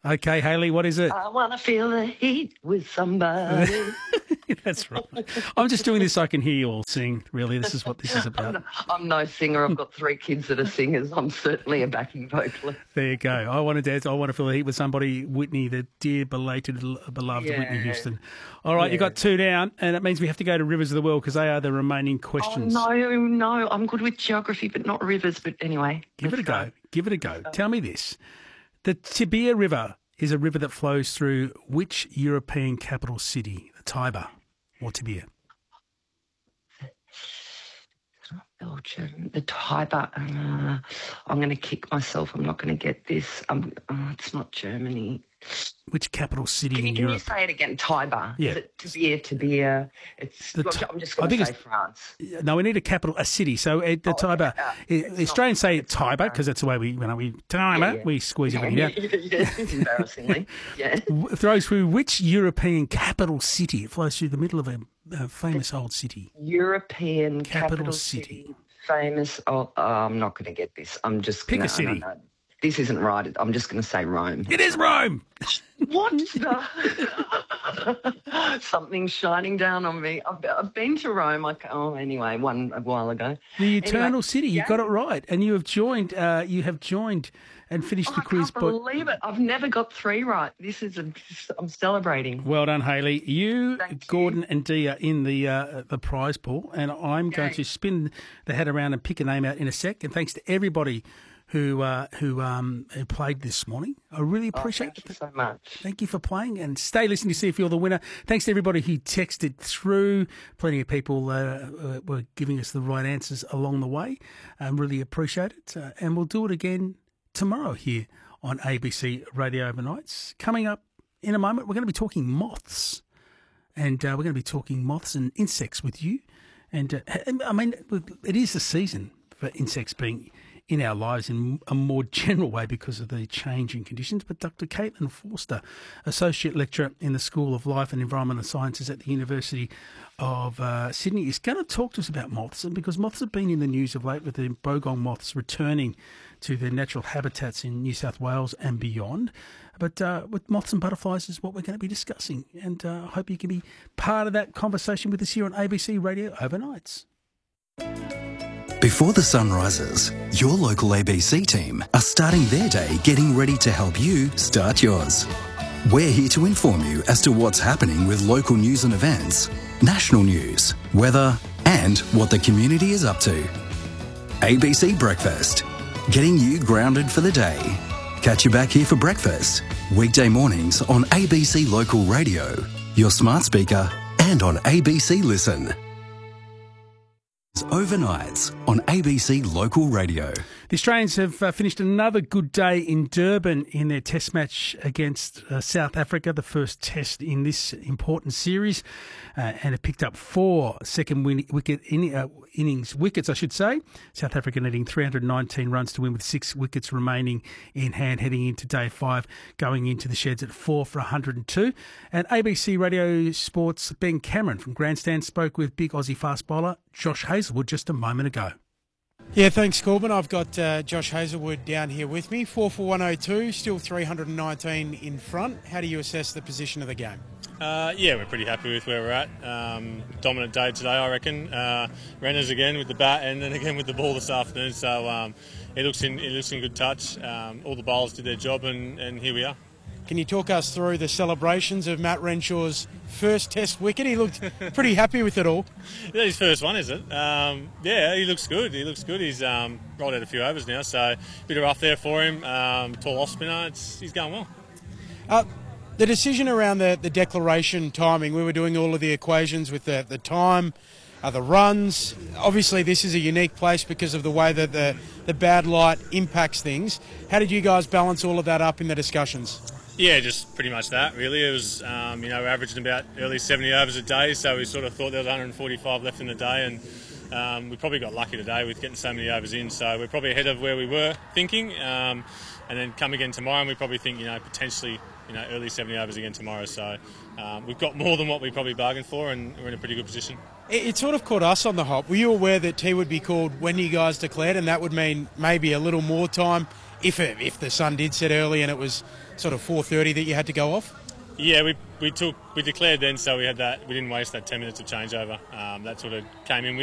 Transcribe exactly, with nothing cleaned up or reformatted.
Okay, Hayley, what is it? I want to feel the heat with somebody. That's right. I'm just doing this so I can hear you all sing. Really, this is what this is about. I'm, no, I'm no singer. I've got three kids that are singers. I'm certainly a backing vocalist. There you go. I want to dance. I want to feel the heat with somebody. Whitney, the dear, belated, beloved Yeah. Whitney Houston. All right, Yeah. you got two down, and it means we have to go to Rivers of the World because they are the remaining questions. Oh, no, no. I'm good with geography, but not rivers. But anyway. Give it a go. go. Give it a go. Tell me this. The Tibia River is a river that flows through which European capital city? The Tiber or Tibia? Belgium, the Tiber. Uh, I'm going to kick myself. I'm not going to get this. Um, oh, it's not Germany. Which capital city Can, you, in can you Europe? say it again? Tiber. Yeah. Is it Tibia, Tibia? It's. The t- I'm just I going to think say it's- France. No, we need a capital, a city. So uh, the Oh, Tiber, uh, uh, it's the Australians not- say it's Tiber not- because that's the way we, you know, we Tiber, Yeah, yeah. we squeeze everything out. Yes, embarrassingly. Yeah. It flows through which European capital city? It flows through the middle of a, a famous old city. European Capital capital, city. city. Famous. Oh, oh, I'm not going to get this. I'm just Pick a gonna, city. I don't know. This isn't right. I'm just going to say Rome. It is Rome. What the? Something's shining down on me. I've, I've been to Rome. I, oh, anyway, one a while ago. The Eternal Anyway, City. You yeah. got it right, and you have joined. Uh, you have joined and finished Oh, the I quiz. can't believe it. I've never got three right. This is a, I'm celebrating. Well done, Hayley. You, Thank you. Gordon, and Dee are in the uh, the prize pool, and I'm going Yay. to spin the hat around and pick a name out in a sec. And thanks to everybody who uh, who um, who played this morning. I really Oh, appreciate thank it. you so much. Thank you for playing, and stay listening to see if you're the winner. Thanks to everybody who texted through. Plenty of people uh, uh, were giving us the right answers along the way. I um, really appreciate it, uh, and we'll do it again tomorrow here on A B C Radio Overnights. Coming up in a moment, we're going to be talking moths, and uh, we're going to be talking moths and insects with you. And uh, I mean, it is the season for insects being in our lives in a more general way because of the changing conditions. But Doctor Caitlin Forster, Associate Lecturer in the School of Life and Environmental Sciences at the University of uh, Sydney, is going to talk to us about moths. And because moths have been in the news of late with the bogong moths returning to their natural habitats in New South Wales and beyond. But uh, with moths and butterflies is what we're going to be discussing. And uh, I hope you can be part of that conversation with us here on A B C Radio Overnights. Before the sun rises, your local A B C team are starting their day getting ready to help you start yours. We're here to inform you as to what's happening with local news and events, national news, weather, and what the community is up to. A B C Breakfast, getting you grounded for the day. Catch you back here for breakfast, weekday mornings on A B C Local Radio, your smart speaker, and on A B C Listen. Overnights on A B C Local Radio. The Australians have uh, finished another good day in Durban in their test match against uh, South Africa, the first test in this important series, uh, and have picked up four second win- wicket in, uh, innings wickets, I should say. South Africa needing three hundred nineteen runs to win with six wickets remaining in hand heading into day five, going into the sheds at four for one hundred two. And A B C Radio Sports' Ben Cameron from Grandstand spoke with big Aussie fast bowler Josh Hazlewood just a moment ago. Yeah, thanks, Corbin. I've got uh, Josh Hazlewood down here with me. four for one oh two, still three hundred nineteen in front. How do you assess the position of the game? Uh, yeah, we're pretty happy with where we're at. Um, dominant day today, I reckon. Uh, Renners again with the bat and then again with the ball this afternoon. So um, it looks in it looks in good touch. Um, all the bowlers did their job, and, and here we are. Can you talk us through the celebrations of Matt Renshaw's first Test wicket? He looked pretty happy with it all. That's his first one, is it? Um, yeah, he looks good. He looks good. He's um, rolled out a few overs now, so a bit of rough there for him. Um, tall off spinner. It's, he's going well. Uh, the decision around the, the declaration timing, we were doing all of the equations with the, the time, uh, the runs. Obviously, this is a unique place because of the way that the, the bad light impacts things. How did you guys balance all of that up in the discussions? Yeah, just pretty much that, really. It was, um, you know, we're averaging about early seventy overs a day, so we sort of thought there was one hundred forty-five left in the day, and um, we probably got lucky today with getting so many overs in, so we're probably ahead of where we were thinking, um, and then come again tomorrow, and we probably think, you know, potentially, you know, early seventy overs again tomorrow, so um, we've got more than what we probably bargained for, and we're in a pretty good position. It, it sort of caught us on the hop. Were you aware that tea would be called when you guys declared, and that would mean maybe a little more time if it, if the sun did set early and it was sort of four thirty that you had to go off? Yeah, we we took we declared then, so we had that. We didn't waste that ten minutes of changeover. Um, that sort of came in with